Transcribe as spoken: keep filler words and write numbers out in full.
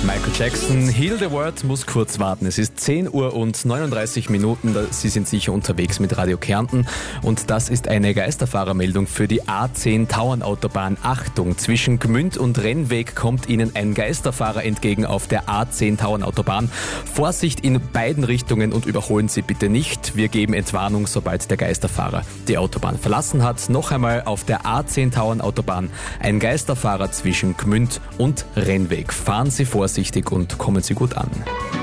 Michael Jackson, Heal the World, muss kurz warten. Es ist zehn Uhr und neununddreißig Minuten. Sie sind sicher unterwegs mit Radio Kärnten. Und das ist eine Geisterfahrermeldung für die A zehn Tauernautobahn. Achtung, zwischen Gmünd und Rennweg kommt Ihnen ein Geisterfahrer entgegen auf der A zehn Tauernautobahn. Vorsicht in beiden Richtungen und überholen Sie bitte nicht. Wir geben Entwarnung, sobald der Geisterfahrer die Autobahn verlassen hat. Noch einmal auf der A zehn Tauernautobahn ein Geisterfahrer zwischen Gmünd und Rennweg. Fahren Sie vorsichtig und kommen Sie gut an.